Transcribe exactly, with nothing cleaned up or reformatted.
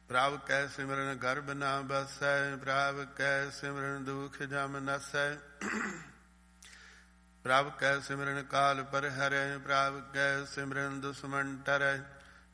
ਪ੍ਰਭ ਕੈ ਸਿਮਰਨ ਗਰਭ ਨਾ ਬਸੈ, ਪ੍ਰਭ ਕੈ ਸਿਮਰਨ ਦੁਖ ਜਮ ਨਸੈ। ਪ੍ਰਭ ਕੈ ਸਿਮਰਨ ਕਾਲ ਪਰ ਹਰੈ, ਪ੍ਰਭ ਕੈ ਸਿਮਰਨ ਦੁਸ਼ਮਨ ਟਰੈ।